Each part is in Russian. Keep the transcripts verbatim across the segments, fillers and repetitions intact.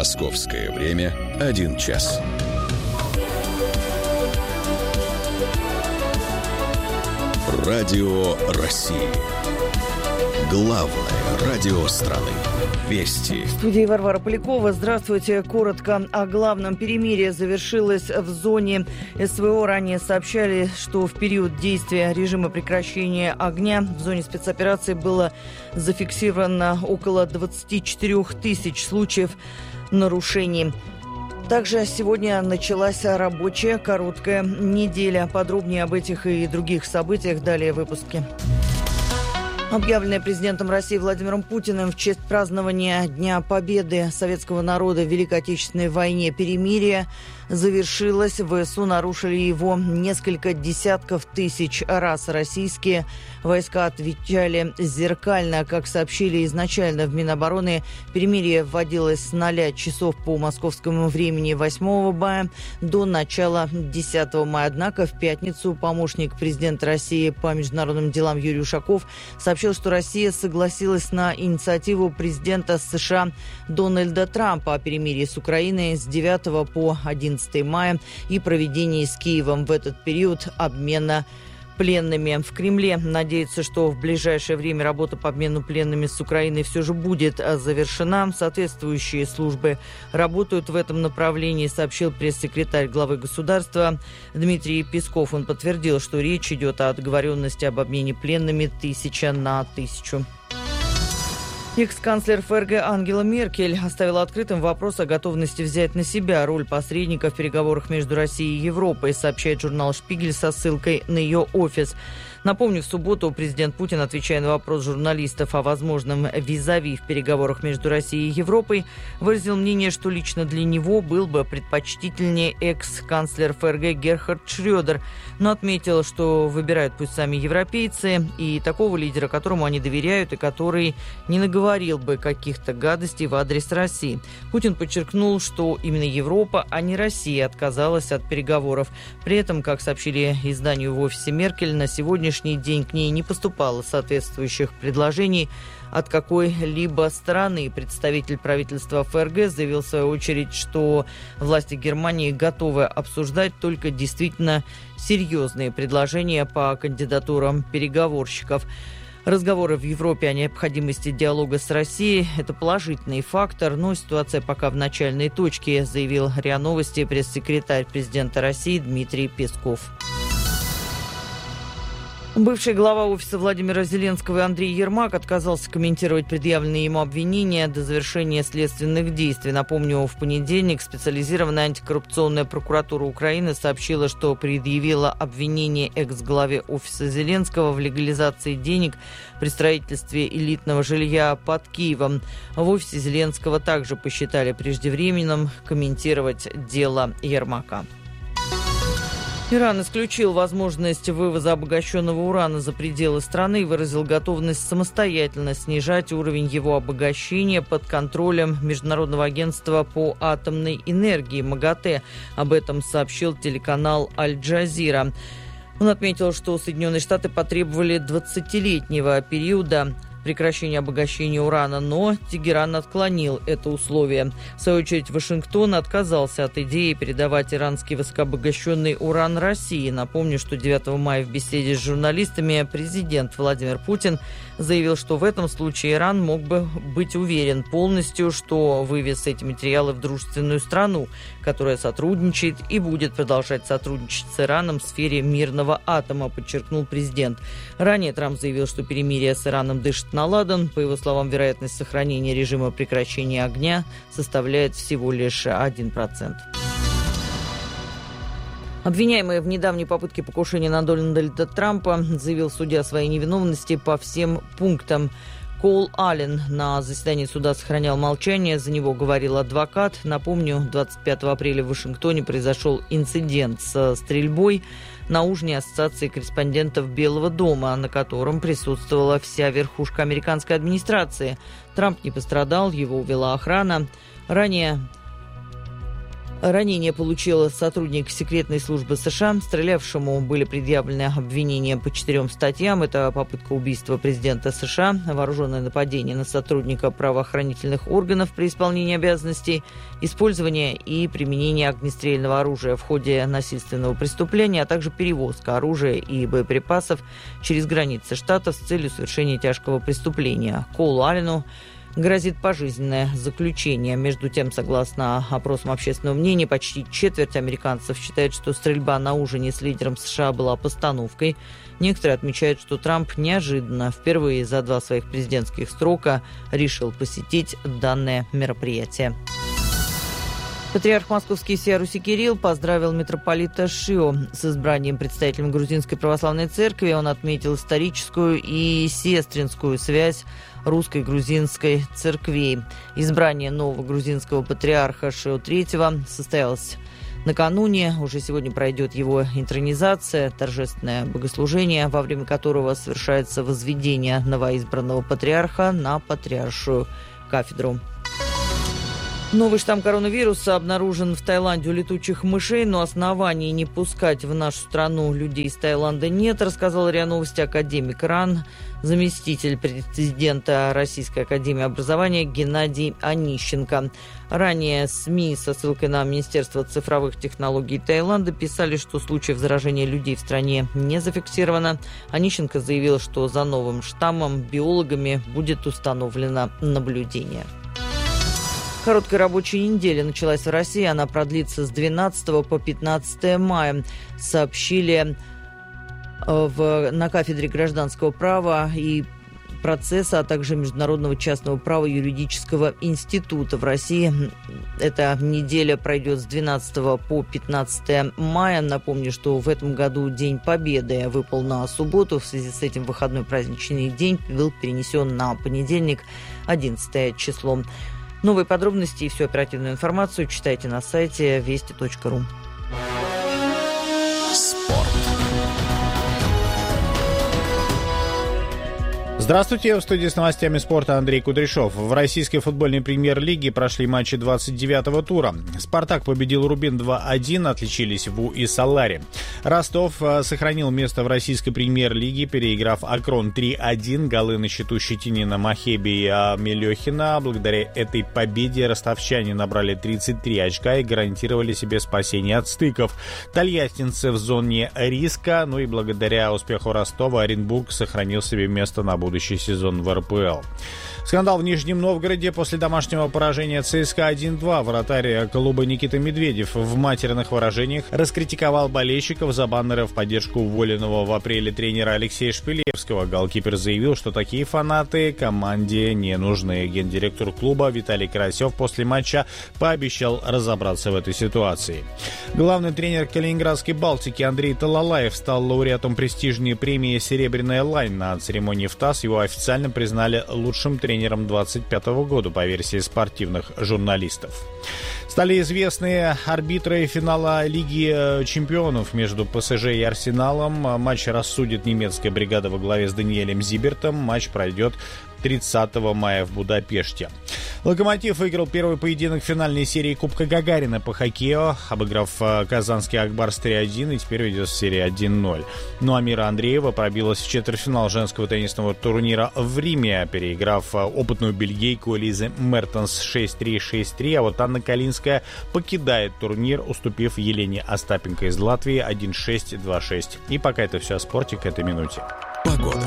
Московское время один час. Радио России. Главное радио страны. Вести. В студии Варвара Полякова. Здравствуйте. Коротко о главном. Перемирие завершилось в зоне СВО. Ранее сообщали, что в период действия режима прекращения огня в зоне спецоперации было зафиксировано около двадцать четыре тысячи случаев нарушений. Также сегодня началась рабочая короткая неделя. Подробнее об этих и других событиях далее в выпуске. Объявленное президентом России Владимиром Путиным в честь празднования Дня Победы советского народа в Великой Отечественной войне перемирие завершилось. ВСУ нарушили его несколько десятков тысяч раз. Российские войска отвечали зеркально. Как сообщили изначально в Минобороны, перемирие вводилось с ноля часов по московскому времени восьмого мая до начала десятого мая. Однако в пятницу помощник президента России по международным делам Юрий Ушаков сообщил, что Россия согласилась на инициативу президента США Дональда Трампа о перемирии с Украиной с девятого по одиннадцатое мая и проведении с Киевом в этот период обмена пленными. В Кремле надеются, что в ближайшее время работа по обмену пленными с Украиной все же будет завершена. Соответствующие службы работают в этом направлении, сообщил пресс-секретарь главы государства Дмитрий Песков. Он подтвердил, что речь идет о договоренности об обмене пленными тысяча на тысячу. Экс-канцлер ФРГ Ангела Меркель оставила открытым вопрос о готовности взять на себя роль посредника в переговорах между Россией и Европой, сообщает журнал «Шпигель» со ссылкой на ее офис. Напомню, в субботу президент Путин, отвечая на вопрос журналистов о возможном визави в переговорах между Россией и Европой, выразил мнение, что лично для него был бы предпочтительнее экс-канцлер ФРГ Герхард Шрёдер, но отметил, что выбирают пусть сами европейцы и такого лидера, которому они доверяют и который не наговорил бы каких-то гадостей в адрес России. Путин подчеркнул, что именно Европа, а не Россия отказалась от переговоров. При этом, как сообщили изданию в офисе Меркель, на сегодняшний день к ней не поступало соответствующих предложений от какой-либо стороны. Представитель правительства ФРГ заявил в свою очередь, что власти Германии готовы обсуждать только действительно серьезные предложения по кандидатурам переговорщиков. Разговоры в Европе о необходимости диалога с Россией – это положительный фактор, но ситуация пока в начальной точке, заявил РИА Новости пресс-секретарь президента России Дмитрий Песков. Бывший глава офиса Владимира Зеленского Андрей Ермак отказался комментировать предъявленные ему обвинения до завершения следственных действий. Напомню, в понедельник специализированная антикоррупционная прокуратура Украины сообщила, что предъявила обвинение экс-главе офиса Зеленского в легализации денег при строительстве элитного жилья под Киевом. В офисе Зеленского также посчитали преждевременным комментировать дело Ермака. Иран исключил возможность вывоза обогащенного урана за пределы страны и выразил готовность самостоятельно снижать уровень его обогащения под контролем Международного агентства по атомной энергии МАГАТЭ. Об этом сообщил телеканал Аль-Джазира. Он отметил, что Соединенные Штаты потребовали двадцатилетнего периода прекращения обогащения урана, но Тегеран отклонил это условие. В свою очередь, Вашингтон отказался от идеи передавать иранский высокообогащенный уран России. Напомню, что девятого мая в беседе с журналистами президент Владимир Путин заявил, что в этом случае Иран мог бы быть уверен полностью, что вывез эти материалы в дружественную страну, которая сотрудничает и будет продолжать сотрудничать с Ираном в сфере мирного атома, подчеркнул президент. Ранее Трамп заявил, что перемирие с Ираном дышит на ладан. По его словам, вероятность сохранения режима прекращения огня составляет всего лишь один процент. Обвиняемый в недавней попытке покушения на Дональда Трампа заявил в суде о своей невиновности по всем пунктам. Коул Аллен на заседании суда сохранял молчание, за него говорил адвокат. Напомню, двадцать пятого апреля в Вашингтоне произошел инцидент со стрельбой на ужине Ассоциации корреспондентов Белого дома, на котором присутствовала вся верхушка американской администрации. Трамп не пострадал, его увела охрана. Ранее Ранение получил сотрудник секретной службы США. Стрелявшему были предъявлены обвинения по четырем статьям. Это попытка убийства президента США, вооруженное нападение на сотрудника правоохранительных органов при исполнении обязанностей, использование и применение огнестрельного оружия в ходе насильственного преступления, а также перевозка оружия и боеприпасов через границы штатов с целью совершения тяжкого преступления. Колу Аллену грозит пожизненное заключение. Между тем, согласно опросам общественного мнения, почти четверть американцев считает, что стрельба на ужине с лидером США была постановкой. Некоторые отмечают, что Трамп неожиданно, впервые за два своих президентских срока, решил посетить данное мероприятие. Патриарх Московский всея Руси Кирилл поздравил митрополита Шио с избранием предстоятелем Грузинской православной церкви. Он отметил историческую и сестринскую связь русской и грузинской церквей. Избрание нового грузинского патриарха Шио третьего состоялось накануне. Уже сегодня пройдет его интронизация, торжественное богослужение, во время которого совершается возведение новоизбранного патриарха на патриаршую кафедру. Новый штамм коронавируса обнаружен в Таиланде у летучих мышей, но оснований не пускать в нашу страну людей из Таиланда нет, рассказал РИА Новости академик РАН, заместитель президента Российской академии образования Геннадий Онищенко. Ранее СМИ со ссылкой на Министерство цифровых технологий Таиланда писали, что случаев заражения людей в стране не зафиксировано. Онищенко заявил, что за новым штаммом биологами будет установлено наблюдение. Короткая рабочая неделя началась в России. Она продлится с двенадцатого по пятнадцатое мая, сообщили в, на кафедре гражданского права и процесса, а также Международного частного права юридического института в России. Эта неделя пройдет с двенадцатого по пятнадцатое мая. Напомню, что в этом году День Победы выпал на субботу. В связи с этим выходной праздничный день был перенесен на понедельник, одиннадцатое число. Новые подробности и всю оперативную информацию читайте на сайте вести точка ру. Спорт. Здравствуйте, в студии с новостями спорта Андрей Кудряшов. В российской футбольной премьер-лиге прошли матчи двадцать девятого тура. «Спартак» победил «Рубин» два один, отличились ВУ и «Солари». «Ростов» сохранил место в российской премьер-лиге, переиграв «Акрон» три один. Голы на счету Щетинина, Махеби и Мелехина. Благодаря этой победе ростовчане набрали тридцать три очка и гарантировали себе спасение от стыков. Тольяттинцы в зоне риска, ну и благодаря успеху Ростова Оренбург сохранил себе место на будущее. Будущий сезон в эр пэ эл. Скандал в Нижнем Новгороде после домашнего поражения ЦСКА один два. Вратарь клуба Никита Медведев в матерных выражениях раскритиковал болельщиков за баннеры в поддержку уволенного в апреле тренера Алексея Шпилевского. Голкипер заявил, что такие фанаты команде не нужны. Гендиректор клуба Виталий Карасев после матча пообещал разобраться в этой ситуации. Главный тренер Калининградской «Балтики» Андрей Талалаев стал лауреатом престижной премии «Серебряная лань». На церемонии в ТАСС его официально признали лучшим тренером двадцать пятого года по версии спортивных журналистов. Стали известны арбитры финала Лиги чемпионов между ПСЖ и Арсеналом. Матч рассудит немецкая бригада во главе с Даниэлем Зибертом. Матч пройдет тридцатого мая в Будапеште. «Локомотив» выиграл первый поединок финальной серии Кубка Гагарина по хоккею, обыграв казанский «Акбарс» три один, и теперь ведет в серии один ноль. Ну а Мира Андреева пробилась в четвертьфинал женского теннисного турнира в Риме, переиграв опытную бельгийку Лизу Мертенс шесть три шесть три, а вот Анна Калинская покидает турнир, уступив Елене Остапенко из Латвии один шесть два шесть. И пока это все о спорте к этой минуте. Погода.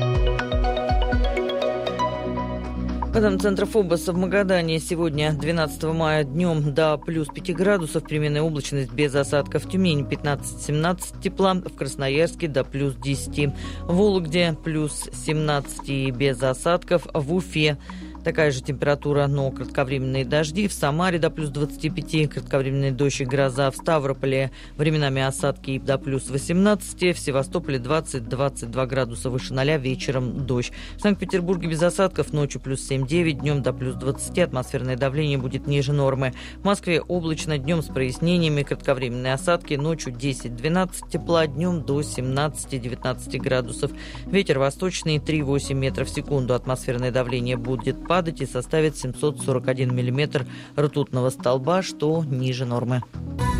По данным Центра ФОБОСа, в Магадане сегодня, двенадцатого мая, днем до плюс пяти градусов, переменная облачность без осадков. В Тюмени пятнадцать-семнадцать тепла, в Красноярске до плюс десяти. В Вологде плюс семнадцать и без осадков. В Уфе такая же температура, но кратковременные дожди. В Самаре до плюс двадцати пяти, кратковременный дождь и гроза. В Ставрополе временами осадки до плюс восемнадцати. В Севастополе двадцать-двадцать два градуса выше ноля, вечером дождь. В Санкт-Петербурге без осадков, ночью плюс семь-девять, днем до плюс двадцати. Атмосферное давление будет ниже нормы. В Москве облачно, днем с прояснениями, кратковременные осадки. Ночью десять-двенадцать тепла, днем до семнадцати-девятнадцати градусов. Ветер восточный три-восемь метров в секунду. Атмосферное давление будет падать и составит семьсот сорок один миллиметр ртутного столба, что ниже нормы.